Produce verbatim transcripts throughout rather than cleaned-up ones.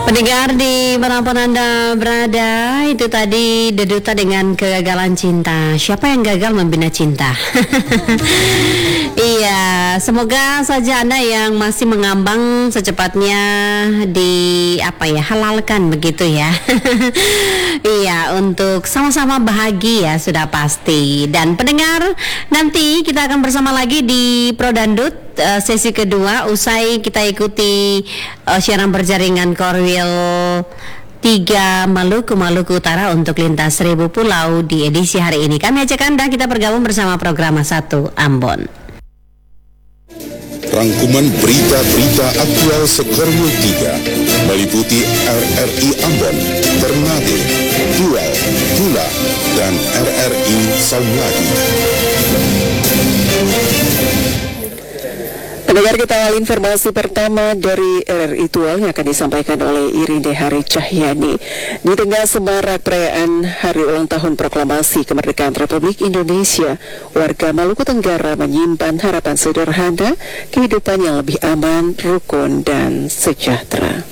Pendengar di manapun Anda berada, itu tadi Deduta dengan kegagalan cinta. Siapa yang gagal membina cinta? Iya, semoga saja Anda yang masih mengambang secepatnya di apa ya, halalkan begitu ya. Iya, untuk sama-sama bahagia sudah pasti. Dan pendengar, nanti kita akan bersama lagi di Pro Dandut uh, sesi kedua usai kita ikuti uh, siaran berjaringan Korwil tiga Maluku Maluku Utara untuk lintas seribu pulau di edisi hari ini. Kami ajak Anda kita bergabung bersama program satu Ambon. Rangkuman berita-berita aktual Sekorwil tiga meliputi R R I Ambon, Ternate, Duel, Tula, dan R R I Saumlagi. Pendengar, kita awal informasi pertama dari R R I Tual yang akan disampaikan oleh Irinde Hari Cahyani. Di tengah semarak perayaan Hari Ulang Tahun Proklamasi Kemerdekaan Republik Indonesia, warga Maluku Tenggara menyimpan harapan sederhana kehidupan yang lebih aman, rukun, dan sejahtera.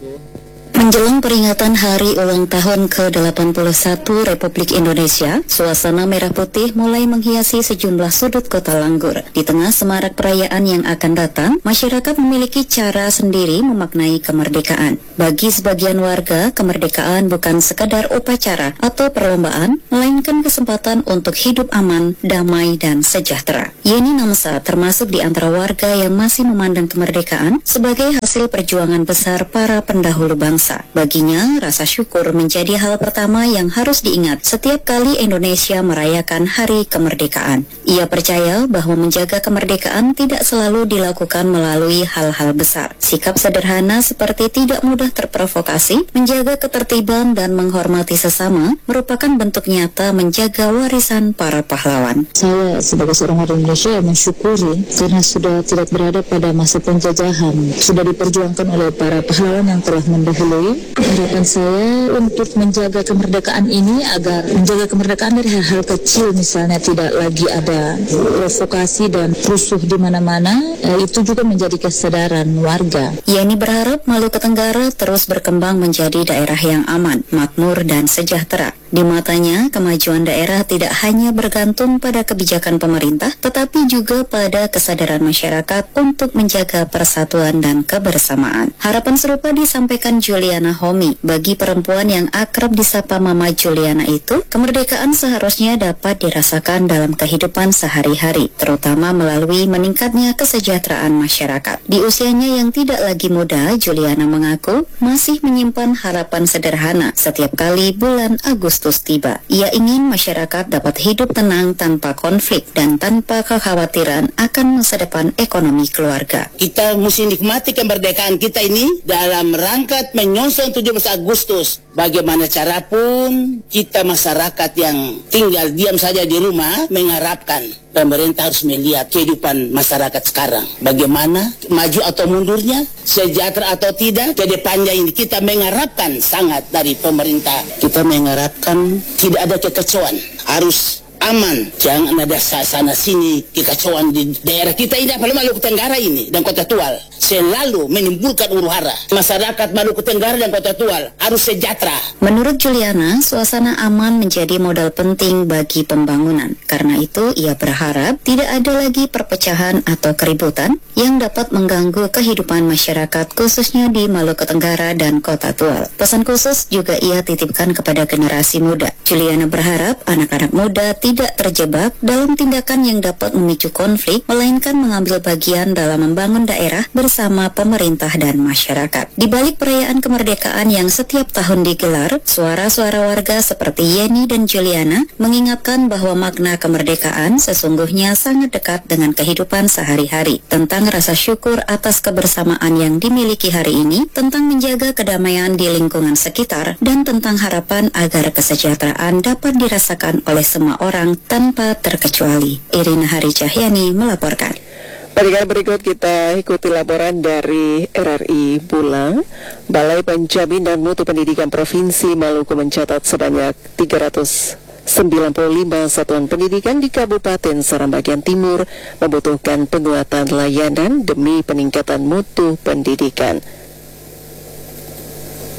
Menjelang peringatan Hari Ulang Tahun ke delapan puluh satu Republik Indonesia, suasana merah putih mulai menghiasi sejumlah sudut kota Langgur. Di tengah semarak perayaan yang akan datang, masyarakat memiliki cara sendiri memaknai kemerdekaan. Bagi sebagian warga, kemerdekaan bukan sekadar upacara atau perlombaan, melainkan kesempatan untuk hidup aman, damai, dan sejahtera. Yeni Namsa termasuk di antara warga yang masih memandang kemerdekaan sebagai hasil perjuangan besar para pendahulu bangsa. Baginya, rasa syukur menjadi hal pertama yang harus diingat setiap kali Indonesia merayakan Hari Kemerdekaan. Ia percaya bahwa menjaga kemerdekaan tidak selalu dilakukan melalui hal-hal besar. Sikap sederhana seperti tidak mudah terprovokasi, menjaga ketertiban dan menghormati sesama merupakan bentuk nyata menjaga warisan para pahlawan. Saya sebagai seorang orang Indonesia mensyukuri karena sudah tidak berada pada masa penjajahan, sudah diperjuangkan oleh para pahlawan yang telah mendahului. Harapan saya untuk menjaga kemerdekaan ini agar menjaga kemerdekaan dari hal-hal kecil, misalnya tidak lagi ada provokasi dan rusuh di mana-mana, eh, itu juga menjadi kesadaran warga. Yeni berharap Maluku Tenggara terus berkembang menjadi daerah yang aman, makmur, dan sejahtera. Di matanya, kemajuan daerah tidak hanya bergantung pada kebijakan pemerintah, tetapi juga pada kesadaran masyarakat untuk menjaga persatuan dan kebersamaan. Harapan serupa disampaikan Juliana Homi. Bagi perempuan yang akrab disapa Mama Juliana itu, kemerdekaan seharusnya dapat dirasakan dalam kehidupan sehari-hari, terutama melalui meningkatnya kesejahteraan masyarakat. Di usianya yang tidak lagi muda, Juliana mengaku masih menyimpan harapan sederhana setiap kali bulan Agustus tiba. Ia ingin masyarakat dapat hidup tenang tanpa konflik dan tanpa kekhawatiran akan masa depan ekonomi keluarga. Kita mesti nikmati kemerdekaan kita ini dalam rangka menyongsong tujuh belas Agustus. Bagaimana cara pun kita masyarakat yang tinggal diam saja di rumah mengharapkan pemerintah harus melihat kehidupan masyarakat sekarang. Bagaimana maju atau mundurnya, sejahtera atau tidak, jadi panjang ini kita mengharapkan sangat dari pemerintah. Kita mengharapkan tidak ada kekacauan, harus aman, jangan ada sana sini kekacauan di daerah kita ini, apalagi Maluku Tenggara ini dan Kota Tual selalu menimbulkan huru-hara. Masyarakat Maluku Tenggara dan Kota Tual harus sejahtera. Menurut Juliana, suasana aman menjadi modal penting bagi pembangunan. Karena itu, ia berharap tidak ada lagi perpecahan atau keributan yang dapat mengganggu kehidupan masyarakat, khususnya di Maluku Tenggara dan Kota Tual. Pesan khusus juga ia titipkan kepada generasi muda. Juliana berharap anak-anak muda tidak terjebak dalam tindakan yang dapat memicu konflik, melainkan mengambil bagian dalam membangun daerah bersama pemerintah dan masyarakat. Di balik perayaan kemerdekaan yang setiap tahun digelar, suara-suara warga seperti Yeni dan Juliana mengingatkan bahwa makna kemerdekaan sesungguhnya sangat dekat dengan kehidupan sehari-hari, tentang rasa syukur atas kebersamaan yang dimiliki hari ini, tentang menjaga kedamaian di lingkungan sekitar, dan tentang harapan agar kesejahteraan dapat dirasakan oleh semua orang tanpa terkecuali. Irina Hari Cahyani melaporkan. Pendengar, berikut kita ikuti laporan dari R R I Bulang. Balai Penjamin dan Mutu Pendidikan Provinsi Maluku mencatat sebanyak tiga ratus sembilan puluh lima satuan pendidikan di Kabupaten Seram bagian timur membutuhkan penguatan layanan demi peningkatan mutu pendidikan.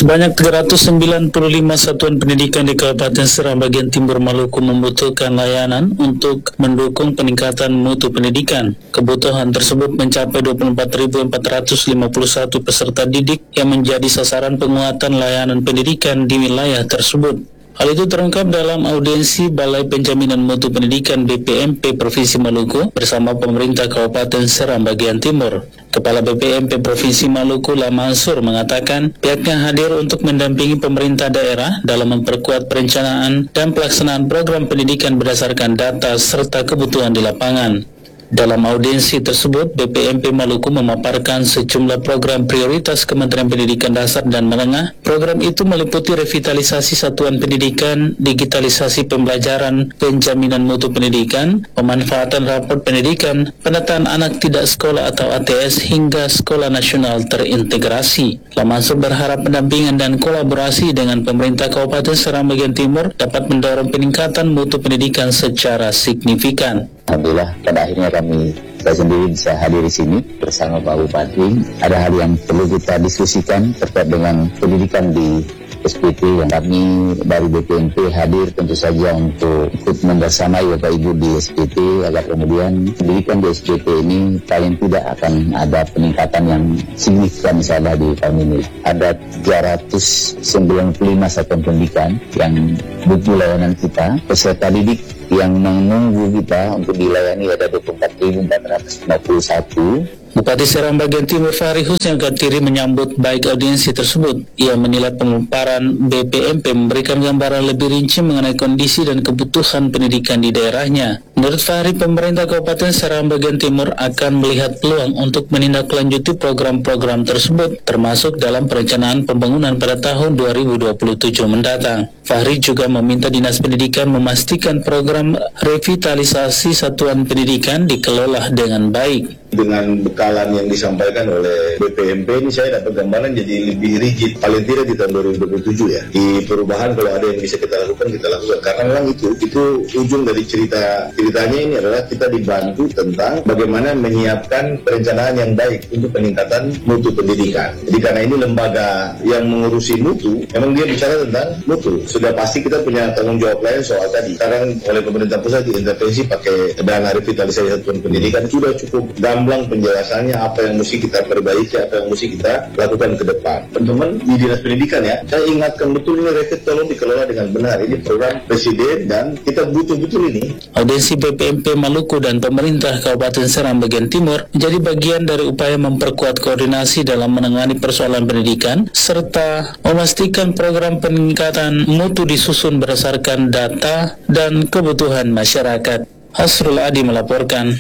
Sebanyak tiga ratus sembilan puluh lima satuan pendidikan di Kabupaten Seram bagian timur Maluku membutuhkan layanan untuk mendukung peningkatan mutu pendidikan. Kebutuhan tersebut mencapai dua puluh empat ribu empat ratus lima puluh satu peserta didik yang menjadi sasaran penguatan layanan pendidikan di wilayah tersebut. Hal itu terungkap dalam audiensi Balai Penjaminan Mutu Pendidikan B P M P Provinsi Maluku bersama pemerintah Kabupaten Seram bagian timur. Kepala B P M P Provinsi Maluku Lamansur mengatakan pihaknya hadir untuk mendampingi pemerintah daerah dalam memperkuat perencanaan dan pelaksanaan program pendidikan berdasarkan data serta kebutuhan di lapangan. Dalam audiensi tersebut, B P M P Maluku memaparkan sejumlah program prioritas Kementerian Pendidikan Dasar dan Menengah. Program itu meliputi revitalisasi satuan pendidikan, digitalisasi pembelajaran, penjaminan mutu pendidikan, pemanfaatan rapor pendidikan, penataan anak tidak sekolah atau A T S hingga sekolah nasional terintegrasi. Lamansur berharap pendampingan dan kolaborasi dengan pemerintah Kabupaten Seram bagian Timur dapat mendorong peningkatan mutu pendidikan secara signifikan. Alhamdulillah pada akhirnya kami, saya sendiri bisa hadir di sini bersama Pak Bupati. Ada hal yang perlu kita diskusikan terkait dengan pendidikan di S P T yang kami dari B P M P hadir tentu saja untuk ikut membersamai Bapak Ibu di S P T agar kemudian pendidikan di S P T ini paling tidak akan ada peningkatan yang signifikan misalnya di tahun ini. Ada tiga ratus sembilan puluh lima satuan pendidikan yang butuh layanan kita, peserta didik yang menunggu kita untuk dilayani ada dua puluh empat ribu empat ratus lima puluh satu. Bupati Seram bagian Timur Fahri Husni Gatiri menyambut baik audiensi tersebut. Ia menilai pemaparan B P M P memberikan gambaran lebih rinci mengenai kondisi dan kebutuhan pendidikan di daerahnya. Menurut Fahri, pemerintah Kabupaten Seram bagian Timur akan melihat peluang untuk menindaklanjuti program-program tersebut, termasuk dalam perencanaan pembangunan pada tahun dua ribu dua puluh tujuh mendatang. Fahri juga meminta Dinas Pendidikan memastikan program revitalisasi satuan pendidikan dikelola dengan baik. Dengan bekalan yang disampaikan oleh B P M P ini saya dapat gambaran jadi lebih rigid, paling tidak di tahun dua ribu dua puluh tujuh ya. Di perubahan kalau ada yang bisa kita lakukan, kita lakukan. Karena memang itu itu ujung dari cerita ceritanya ini adalah kita dibantu tentang bagaimana menyiapkan perencanaan yang baik untuk peningkatan mutu pendidikan. Jadi karena ini lembaga yang mengurusi mutu, memang dia bicara tentang mutu. Sudah pasti kita punya tanggung jawab lain soal tadi. Sekarang oleh pemerintah pusat diintervensi pakai dana revitalisasi satuan pendidikan sudah cukup gamblang penjelasannya apa yang mesti kita perbaiki, apa yang mesti kita lakukan ke depan. Teman-teman di Dinas Pendidikan ya, saya ingatkan betul ini revit tolong dikelola dengan benar. Ini program Presiden dan kita butuh betul ini. Audiensi B P M P Maluku dan pemerintah Kabupaten Seram bagian Timur menjadi bagian dari upaya memperkuat koordinasi dalam menangani persoalan pendidikan serta memastikan program peningkatan mutu disusun berdasarkan data dan kebutuhan masyarakat. Hasrul Adi melaporkan.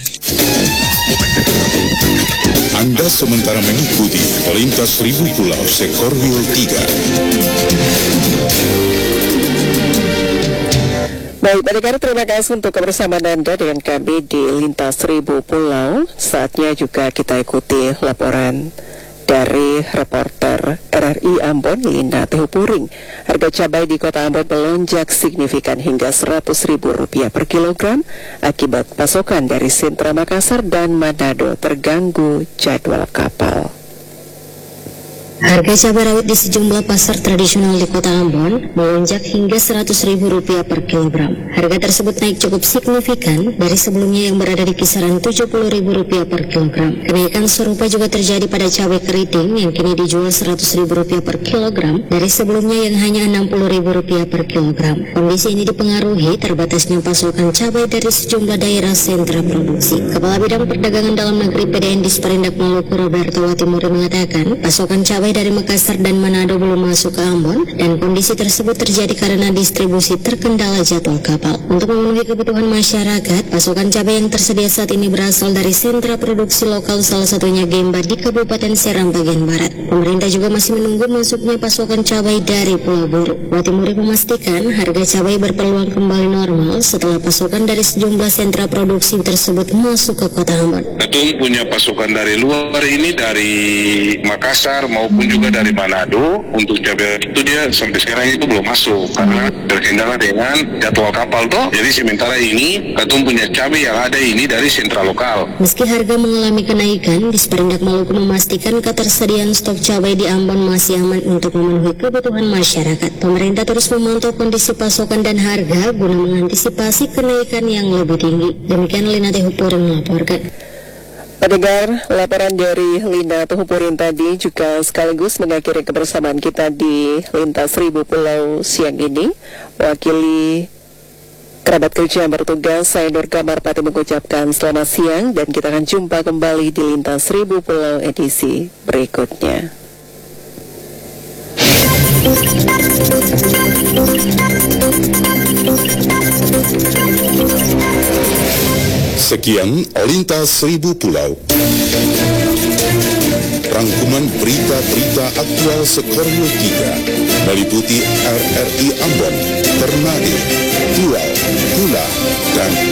Anda sementara mengikuti Lintas Seribu Pulau Sekorwil tiga. Baik, pendengar, terima kasih untuk kebersamaan Anda dengan kami di Lintas Seribu Pulau. Saatnya juga kita ikuti laporan dari reporter R R I Ambon, Linda Tehupuring. Harga cabai di kota Ambon melonjak signifikan hingga seratus ribu rupiah per kilogram akibat pasokan dari sentra Makassar dan Manado terganggu jadwal kapal. Harga cabai rawit di sejumlah pasar tradisional di kota Ambon melonjak hingga seratus ribu rupiah per kilogram. Harga tersebut naik cukup signifikan dari sebelumnya yang berada di kisaran tujuh puluh ribu rupiah per kilogram. Kenaikan serupa juga terjadi pada cabai keriting yang kini dijual seratus ribu rupiah per kilogram dari sebelumnya yang hanya enam puluh ribu rupiah per kilogram. Kondisi ini dipengaruhi terbatasnya pasokan cabai dari sejumlah daerah sentra produksi. Kepala Bidang Perdagangan Dalam Negeri P D N Disperindak Maluku Roberto Watimuri mengatakan pasokan cabai dari Makassar dan Manado belum masuk ke Ambon dan kondisi tersebut terjadi karena distribusi terkendala jadwal kapal. Untuk memenuhi kebutuhan masyarakat, pasokan cabai yang tersedia saat ini berasal dari sentra produksi lokal, salah satunya Gemba di Kabupaten Seram bagian barat. Pemerintah juga masih menunggu masuknya pasokan cabai dari Pulau Buru. Watimuri memastikan harga cabai berpeluang kembali normal setelah pasokan dari sejumlah sentra produksi tersebut masuk ke kota Ambon. Ketum punya pasokan dari luar ini, dari Makassar maupun ataupun juga dari Manado untuk cabai itu dia sampai sekarang itu belum masuk karena terkendala dengan jadwal kapal toh. Jadi sementara ini Katung punya cabai yang ada ini dari sentral lokal. Meski harga mengalami kenaikan, Disperindak Maluku memastikan ketersediaan stok cabai di Ambon masih aman untuk memenuhi kebutuhan masyarakat. Pemerintah terus memantau kondisi pasokan dan harga guna mengantisipasi kenaikan yang lebih tinggi. Demikian Lina Tehupurin melaporkan. Pendengar, laporan dari Lina Tehupurin tadi juga sekaligus mengakhiri kebersamaan kita di Lintas Seribu Pulau siang ini. Wakili kerabat kerja yang bertugas, saya Nur Kamarpati mengucapkan selamat siang dan kita akan jumpa kembali di Lintas Seribu Pulau edisi berikutnya. Sekian Lintas Seribu Pulau. Rangkuman berita-berita aktual Sekoryo tiga meliputi R R I Ambon, Ternate, Tual, Tula, dan